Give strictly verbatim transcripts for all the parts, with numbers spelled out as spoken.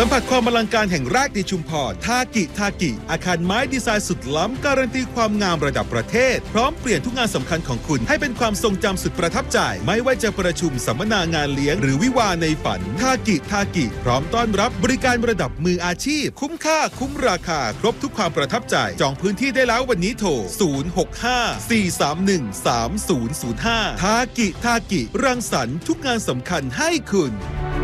สัมผัสความอลังการแห่งแรกในชุมพรทากิทากิอาคารไม้ดีไซน์สุดล้ำการันตีความงามระดับประเทศพร้อมเปลี่ยนทุกงานสำคัญของคุณให้เป็นความทรงจำสุดประทับใจไม่ว่าจะประชุมสัมมนางานเลี้ยงหรือวิวาห์ในฝันทากิทากิพร้อมต้อนรับบริการระดับมืออาชีพคุ้มค่าคุ้มราคาครบทุกความประทับใจจองพื้นที่ได้แล้ววันนี้โทรศูนย์ หก ห้า สี่ สาม หนึ่ง สาม ศูนย์ ศูนย์ ห้าทากิทากิรังสรรค์ทุกงานสำคัญให้คุณ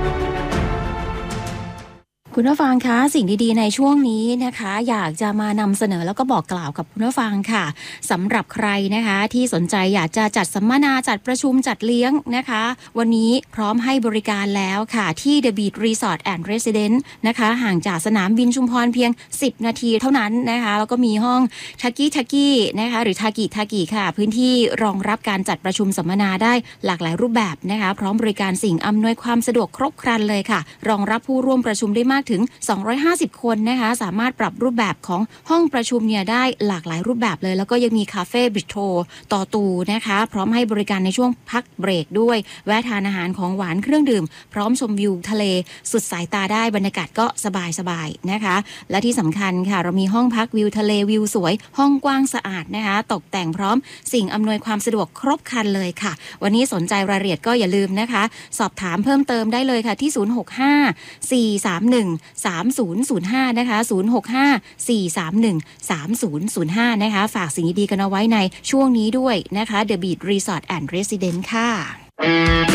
คุณผู้ฟังคะสิ่งดีๆในช่วงนี้นะคะอยากจะมานำเสนอแล้วก็บอกกล่าวกับคุณผู้ฟังค่ะสำหรับใครนะคะที่สนใจอยากจะจัดสัมมนาจัดประชุมจัดเลี้ยงนะคะวันนี้พร้อมให้บริการแล้วค่ะที่ The Beach Resort and Residence นะคะห่างจากสนามบินชุมพรเพียงสิบนาทีเท่านั้นนะคะแล้วก็มีห้องทากิทากินะคะหรือทากิทากิค่ะพื้นที่รองรับการจัดประชุมสัมมนาได้หลากหลายรูปแบบนะคะพร้อมบริการสิ่งอำนวยความสะดวกครบครันเลยค่ะรองรับผู้ร่วมประชุมได้มากถึงสองร้อยห้าสิบคนนะคะสามารถปรับรูปแบบของห้องประชุมเนี่ยได้หลากหลายรูปแบบเลยแล้วก็ยังมีคาเฟ่บิสโตรต่อตูนะคะพร้อมให้บริการในช่วงพักเบรกด้วยแวะทานอาหารของหวานเครื่องดื่มพร้อมชมวิวทะเลสุดสายตาได้บรรยากาศก็สบายๆนะคะและที่สำคัญค่ะเรามีห้องพักวิวทะเลวิวสวยห้องกว้างสะอาดนะคะตกแต่งพร้อมสิ่งอำนวยความสะดวกครบครันเลยค่ะวันนี้สนใจรายละเอียดก็อย่าลืมนะคะสอบถามเพิ่มเติมได้เลยค่ะที่ศูนย์ หก ห้า สี่ สาม หนึ่ง สาม ศูนย์ ศูนย์ ห้านะคะศูนย์ หก ห้า สี่ สาม หนึ่ง สาม ศูนย์ ศูนย์ ห้านะคะฝากสิ่งดีๆกันเอาไว้ในช่วงนี้ด้วยนะคะ The Beach Resort and Residence ค่ะ